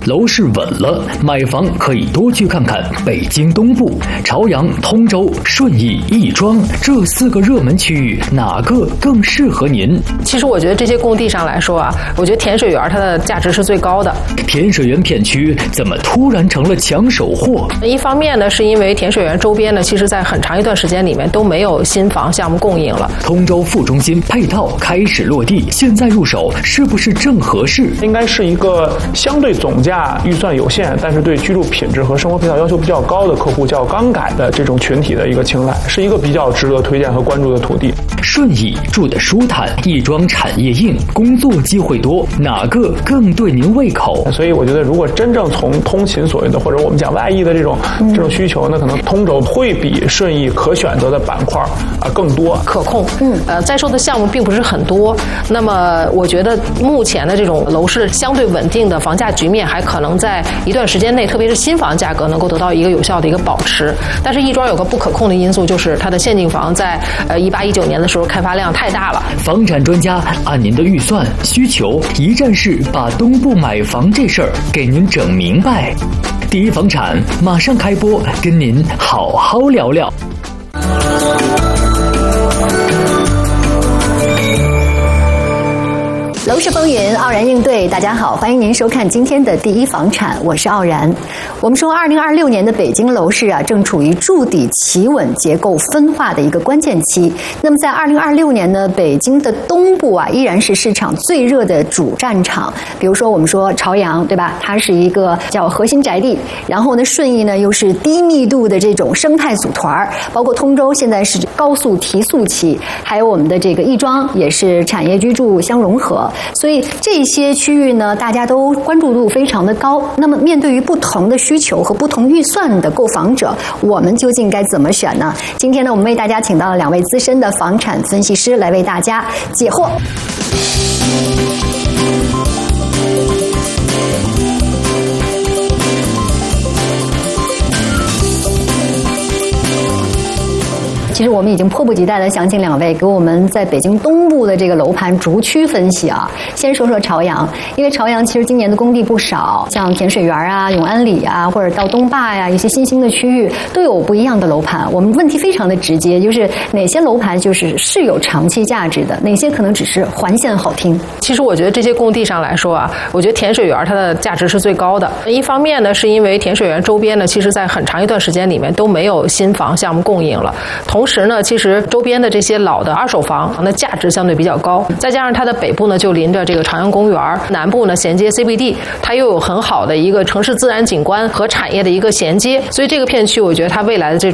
楼市稳了，买房可以多去看看北京东部、朝阳、通州、顺义、亦庄这4个热门区域，哪个更适合您？ 其实我觉得这些供地上来说啊，我觉得甜水园它的价值是最高的。 甜水园片区怎么突然成了抢手货？ 一方面呢，是因为甜水园周边呢，其实在很长一段时间里面都没有新房项目供应了。 通州副中心配套开始落地，现在入手是不是正合适？ 应该是一个相对总价预算有限，但是对居住品质和生活配套要求比较高的客户较刚改的这种群体的一个青睐，是一个比较值得推荐和关注的土地。 顺义住得舒坦，亦庄产业硬，工作机会多，哪个更对您胃口？ 所以我觉得，如果真正从通勤所谓的或者我们讲外溢的这种需求，那可能通州会比顺义可选择的板块更多， 可控。在售的项目并不是很多。那么我觉得目前的这种楼市相对稳定的房价局面，还可能在一段时间内，特别是新房价格能够得到一个有效的一个保持。但是亦庄有个不可控的因素，就是它的现净房在18、19年的时候开发量太大了。 房产专家按您的预算需求，一站式把东部买房这事儿给您整明白。第一房产马上开播，跟您好好聊聊。 楼市风云，傲然应对。大家好，欢迎您收看今天的第一房产，我是傲然。我们说2026年的北京楼市啊，正处于筑底企稳、结构分化的一个关键期。那么在2026年呢，北京的东部啊，依然是市场最热的主战场。比如说我们说朝阳，对吧？它是一个叫核心宅地，然后呢，顺义呢又是低密度的这种生态组团，包括通州现在是高速提速期，还有我们的这个亦庄也是产业居住相融合。所以这些区域呢，大家都关注度非常的高。那么面对于不同的需求和不同预算的购房者，我们究竟该怎么选呢？今天呢，我们为大家请到了2位资深的房产分析师来为大家解惑。其实我们已经迫不及待地想请2位给我们在北京东部的这个楼盘逐区分析啊。先说说朝阳，因为朝阳其实今年的供地不少，像甜水园啊、永安里啊，或者到东坝呀，一些新兴的区域都有不一样的楼盘。我们问题非常的直接，就是哪些楼盘是有长期价值的，哪些可能只是环线好听。 其实我觉得这些供地上来说啊，我觉得甜水园它的价值是最高的。一方面呢，是因为甜水园周边呢，其实在很长一段时间里面都没有新房项目供应了。同时呢，其实周边的这些老的二手房，那价值相对比较高，再加上它的北部呢就临着这个朝阳公园，南部呢衔接 CBD， 它又有很好的一个城市自然景观和产业的一个衔接，所以这个片区我觉得它未来的这种